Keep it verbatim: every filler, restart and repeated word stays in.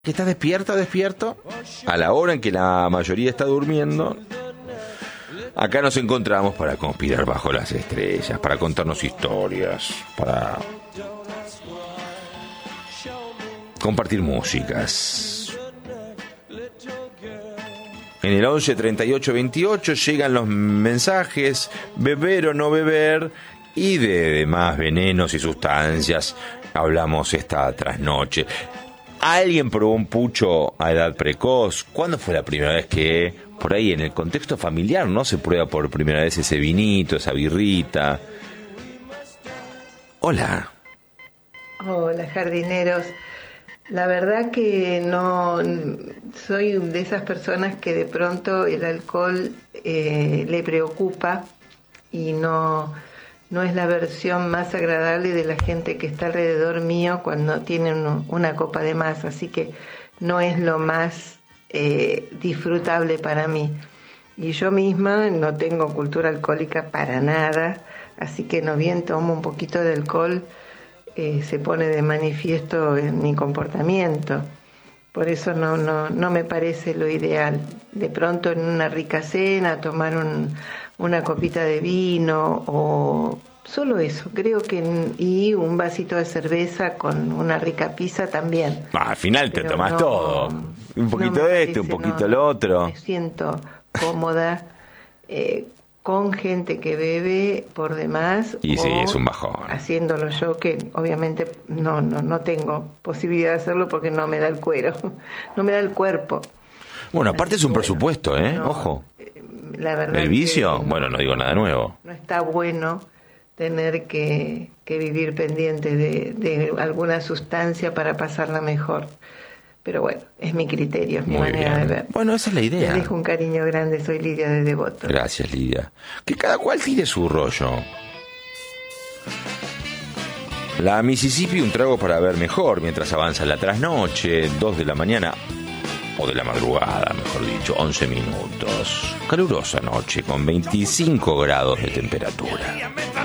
que estás despierta, despierto, a la hora en que la mayoría está durmiendo. Acá nos encontramos para conspirar bajo las estrellas, para contarnos historias, para compartir músicas. En el once treinta y ocho veintiocho llegan los mensajes, beber o no beber, y de demás venenos y sustancias hablamos esta trasnoche. ¿Alguien probó un pucho a edad precoz? ¿Cuándo fue la primera vez que, por ahí, en el contexto familiar, no se prueba por primera vez ese vinito, esa birrita? Hola. Hola, jardineros. La verdad que no soy de esas personas que de pronto el alcohol eh, le preocupa y no... no es la versión más agradable de la gente que está alrededor mío cuando tienen una copa de más, así que no es lo más eh, disfrutable para mí. Y yo misma no tengo cultura alcohólica para nada, así que no bien tomo un poquito de alcohol, eh, se pone de manifiesto en mi comportamiento. Por eso no, no, no me parece lo ideal. De pronto en una rica cena, tomar un, una copita de vino o solo eso, creo que en, y un vasito de cerveza con una rica pizza también. Ah, al final te Pero tomás no, todo. Un poquito no de este, parece, un poquito no, lo otro. Me siento cómoda eh, con gente que bebe por demás. Y sí, o es un bajón. haciéndolo yo, que obviamente no, no, no tengo posibilidad de hacerlo porque no me da el cuero, no me da el cuerpo. Bueno, aparte es un Bueno, presupuesto, ¿eh? no, Ojo. La verdad ¿El vicio? que Bueno, no digo nada nuevo. No está bueno tener que, que vivir pendiente de, de alguna sustancia para pasarla mejor. Pero bueno, es mi criterio, es mi Muy manera bien. de ver. Bueno, esa es la idea. Les dejo un cariño grande, soy Lidia de Devoto. Gracias, Lidia. Que cada cual tire su rollo. La Mississippi, un trago para ver mejor mientras avanza la trasnoche, dos de la mañana, o de la madrugada, mejor dicho, once minutos. Calurosa noche con veinticinco grados de temperatura.